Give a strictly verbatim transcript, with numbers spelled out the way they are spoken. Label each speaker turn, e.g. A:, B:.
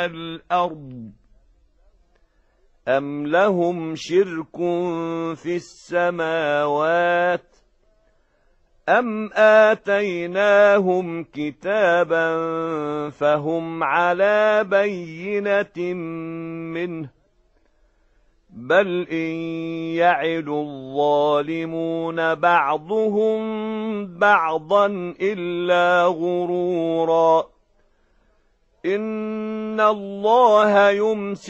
A: الأرض أم لهم شرك في السماوات أم آتيناهم كتابا فهم على بينة منه بل إن يعد الظالمون بعضهم بعضا إلا غرورا إن الله يمسك